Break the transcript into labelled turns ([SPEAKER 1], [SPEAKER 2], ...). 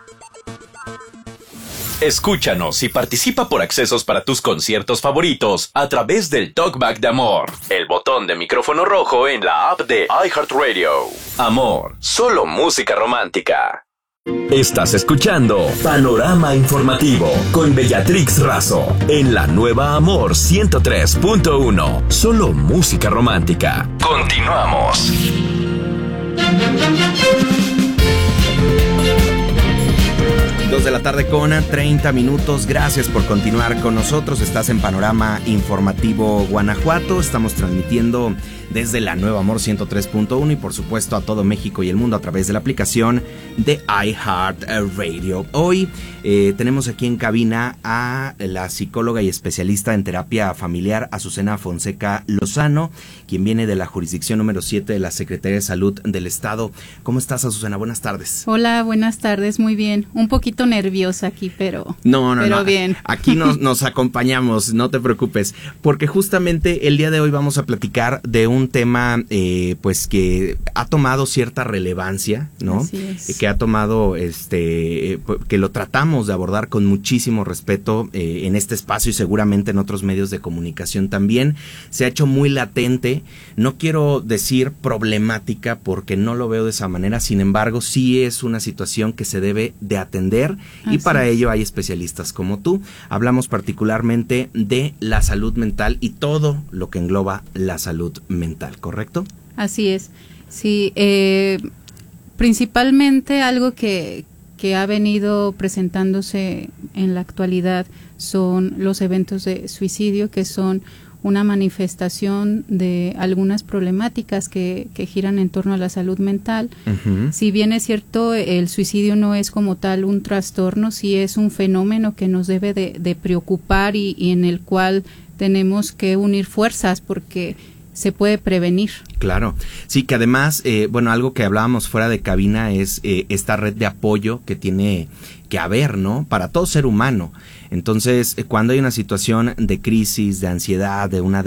[SPEAKER 1] Escúchanos y participa por accesos para tus conciertos favoritos a través del Talkback de Amor, el botón de micrófono rojo en la app de iHeartRadio. Amor, solo música romántica. Estás escuchando Panorama Informativo con Bellatrix Razo en la nueva Amor 103.1. Solo música romántica. Continuamos.
[SPEAKER 2] 2 de la tarde con 30 minutos. Gracias por continuar con nosotros. Estás en Panorama Informativo Guanajuato. Estamos transmitiendo desde la nueva Amor 103.1 y por supuesto a todo México y el mundo a través de la aplicación de iHeartRadio. Hoy tenemos aquí en cabina a la psicóloga y especialista en terapia familiar Azucena Fonseca Lozano, quien viene de la jurisdicción número 7 de la Secretaría de Salud del Estado. ¿Cómo estás, Azucena? Buenas tardes.
[SPEAKER 3] Hola, buenas tardes, muy bien. Un poquito nerviosa aquí, pero
[SPEAKER 2] no,
[SPEAKER 3] bien.
[SPEAKER 2] Aquí nos acompañamos, no te preocupes, porque justamente el día de hoy vamos a platicar de un tema pues que ha tomado cierta relevancia, ¿no?
[SPEAKER 3] Así es.
[SPEAKER 2] Que ha tomado que lo tratamos de abordar con muchísimo respeto en este espacio y seguramente en otros medios de comunicación también. Se ha hecho muy latente, no quiero decir problemática porque no lo veo de esa manera, sin embargo sí es una situación que se debe de atender y para ello hay especialistas como tú. Hablamos particularmente de la salud mental y todo lo que engloba la salud mental, ¿correcto?
[SPEAKER 3] Así es, sí. Principalmente algo que ha venido presentándose en la actualidad son los eventos de suicidio, que son una manifestación de algunas problemáticas que giran en torno a la salud mental. Uh-huh. Si bien es cierto, el suicidio no es como tal un trastorno, sí es un fenómeno que nos debe de preocupar y en el cual tenemos que unir fuerzas porque se puede prevenir.
[SPEAKER 2] Claro, sí, que además, algo que hablábamos fuera de cabina es esta red de apoyo que tiene que haber, ¿no? Para todo ser humano. Entonces, cuando hay una situación de crisis, de ansiedad, de una